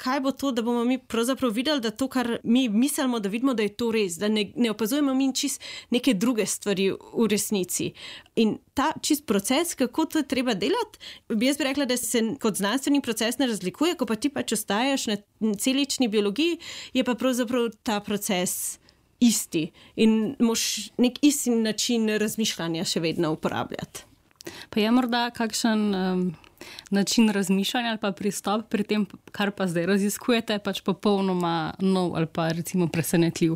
kaj bo to, da bomo mi pravzaprav videli, da to, kar mi mislimo, da vidimo, da je to res, da ne opazujemo mi čist neke druge stvari v resnici. In ta čist proces, kako to treba delati, jaz bi rekla, da se kot znanstveni proces ne razlikuje, ko pa ti pač ostaješ na celični biologiji, je pa pravzaprav ta proces isti in moš nek isti način razmišljanja še vedno uporabljati. Pa je morda kakšen način razmišljanja ali pa pristop pri tem, kar pa zdaj raziskujete, pač popolnoma nov ali pa recimo presenetljiv?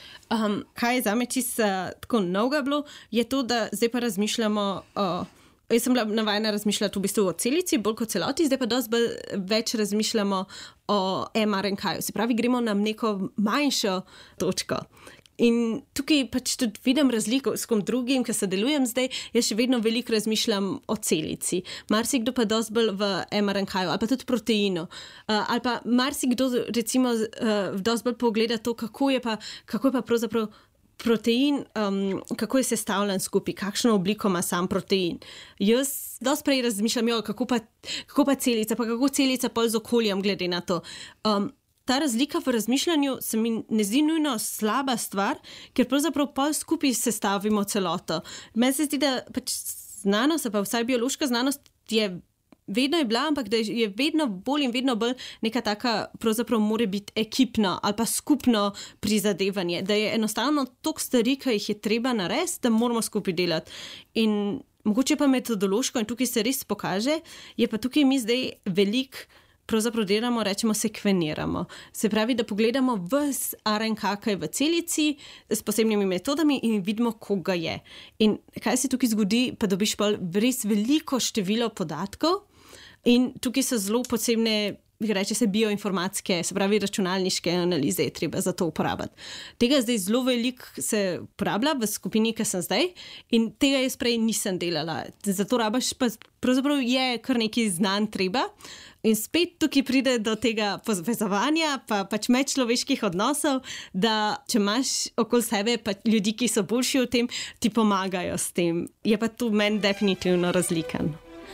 Kaj je zame čisto tako novega bilo, je to, da zdaj pa razmišljamo jaz sem bila navajena razmišljati v bistvu o celici, bolj kot celoti, zdaj pa dosti več razmišljamo o mRNK-ju. Se pravi, gremo na neko manjšo točko. In tukaj pač tudi vidim razliko s kom drugim, ki sodelujem zdaj, jaz še vedno veliko razmišljam o celici. Marsikdo pa dosti bolj v mRNK-ju ali pa tudi proteinu. Ali pa marsikdo recimo dosti bolj pogleda to, kako je pa pravzaprav protein, kako je sestavljen skupaj, kakšno obliko ima sam protein. Jaz dosti prej razmišljam, kako pa celica, pa kako celica pol z okoljem glede na to. Ta razlika v razmišljanju se mi ne zdi nujno slaba stvar, ker pravzaprav pol skupaj sestavimo celoto. Meni se zdi, da pač znanost, pa vsaj biološka znanost vedno je bila, ampak da je vedno bolj in vedno bolj neka taka, pravzaprav mora biti ekipno ali pa skupno prizadevanje, da je enostavno toliko stvari, ki jih je treba narediti, da moramo skupaj delati. In mogoče pa metodološko, in tukaj se res pokaže, je pa tukaj mi zdaj veliko pravzaprav delamo, rečemo, sekveniramo. Se pravi, da pogledamo ves RNK, kaj je v celici, s posebnimi metodami in vidimo, koga je. In kaj se tukaj zgodi, pa dobiš pa res veliko število podatkov in tukaj so zelo posebne, reče se bioinformatske, se pravi računalniške analize je treba za to uporabiti. Tega zdaj zelo veliko se uporablja v skupini, ki sem zdaj in tega jaz prej nisem delala. Zato rabaš pa pravzaprav je kar nekaj znanj treba in spet tukaj pride do tega povezovanja pa pač medčloveških odnosov, da če imaš okoli sebe pa ljudi, ki so boljši v tem, ti pomagajo s tem. Je pa tu meni definitivno razlikan.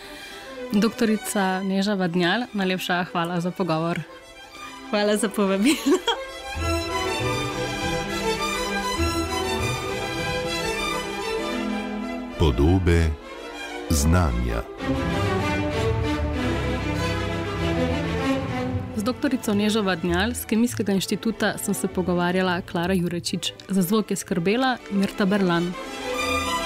Doktorica Neža Vadnjal, najlepša hvala za pogovor. Hvala za povabilo. Podobe znanja. Z doktorico Nežo Vadnjal z Kemijskega inštituta sem se pogovarjala Klara Jurečič. Za zvok je skrbela Mirta Berlan.